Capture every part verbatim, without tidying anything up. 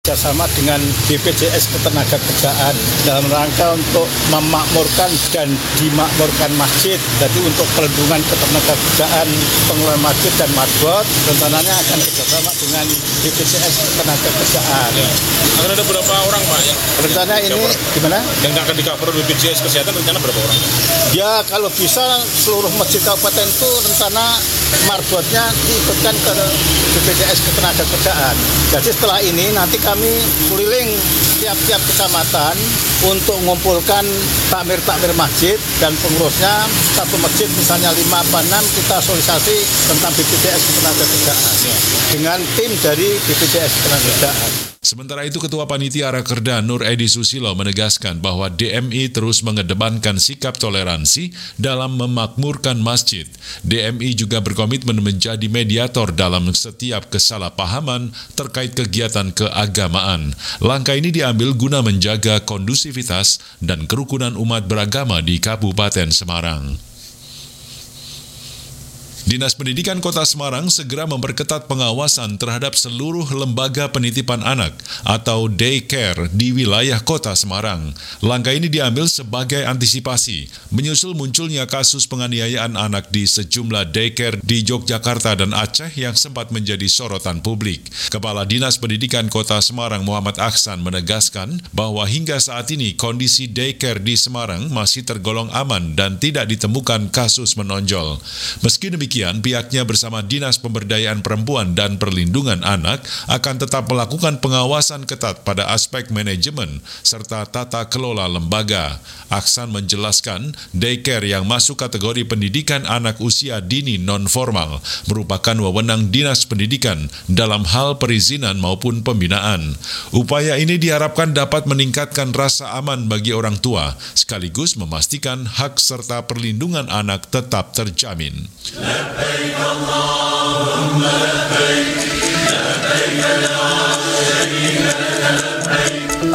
Bersama dengan B P J S Ketenagakerjaan dalam rangka untuk memakmurkan dan dimakmurkan masjid. Jadi untuk perlindungan ketenagakerjaan pengelolaan masjid dan marbot rencananya akan bersama dengan B P J S Ketenagakerjaan. Ya. Akan ada berapa orang Pak yang rencana ini cover? Gimana? Yang akan di-cover B P J S Kesehatan rencana berapa orang? Ya kalau bisa seluruh masjid kabupaten itu rencana marbotnya diikutkan ke B P J S Ketenagakerjaan. Jadi setelah ini nanti kami keliling tiap-tiap kecamatan untuk mengumpulkan takmir-takmir masjid dan pengurusnya satu masjid misalnya lima apa enam kita sosialisasi tentang B P J S Ketenagakerjaan dengan tim dari B P J S Ketenagakerjaan. Sementara itu, Ketua Panitia Rakerda Nur Edi Susilo menegaskan bahwa D M I terus mengedepankan sikap toleransi dalam memakmurkan masjid. D M I juga berkomitmen menjadi mediator dalam setiap kesalahpahaman terkait kegiatan keagamaan. Langkah ini diambil guna menjaga kondusivitas dan kerukunan umat beragama di Kabupaten Semarang. Dinas Pendidikan Kota Semarang segera memperketat pengawasan terhadap seluruh lembaga penitipan anak atau daycare di wilayah Kota Semarang. Langkah ini diambil sebagai antisipasi menyusul munculnya kasus penganiayaan anak di sejumlah daycare di Yogyakarta dan Aceh yang sempat menjadi sorotan publik. Kepala Dinas Pendidikan Kota Semarang Muhammad Aksan menegaskan bahwa hingga saat ini kondisi daycare di Semarang masih tergolong aman dan tidak ditemukan kasus menonjol. Meski demikian, pihaknya bersama Dinas Pemberdayaan Perempuan dan Perlindungan Anak akan tetap melakukan pengawasan ketat pada aspek manajemen serta tata kelola lembaga. Aksan menjelaskan, daycare yang masuk kategori pendidikan anak usia dini non-formal merupakan wewenang Dinas Pendidikan dalam hal perizinan maupun pembinaan. Upaya ini diharapkan dapat meningkatkan rasa aman bagi orang tua, sekaligus memastikan hak serta perlindungan anak tetap terjamin. لبيك اللهم لبيك لبيك لا شريك لك لبيك.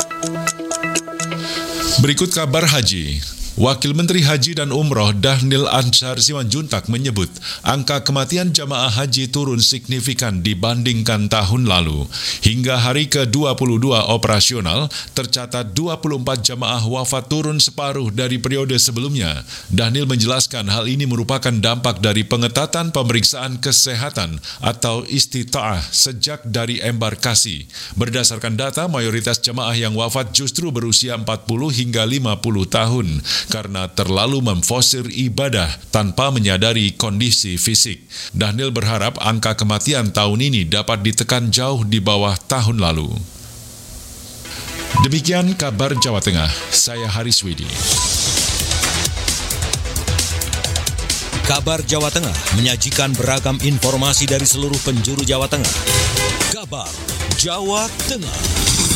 Berikut kabar haji. Wakil Menteri Haji dan Umroh Dhanil Anzar Simanjuntak menyebut angka kematian jamaah haji turun signifikan dibandingkan tahun lalu. Hingga hari ke dua puluh dua operasional, tercatat dua puluh empat jamaah wafat, turun separuh dari periode sebelumnya. Dhanil menjelaskan hal ini merupakan dampak dari pengetatan pemeriksaan kesehatan atau istita'ah sejak dari embarkasi. Berdasarkan data, mayoritas jamaah yang wafat justru berusia empat puluh hingga lima puluh tahun. Karena terlalu memfosir ibadah tanpa menyadari kondisi fisik. Dhanil berharap angka kematian tahun ini dapat ditekan jauh di bawah tahun lalu. Demikian kabar Jawa Tengah, saya Haris Widi. Kabar Jawa Tengah menyajikan beragam informasi dari seluruh penjuru Jawa Tengah. Kabar Jawa Tengah.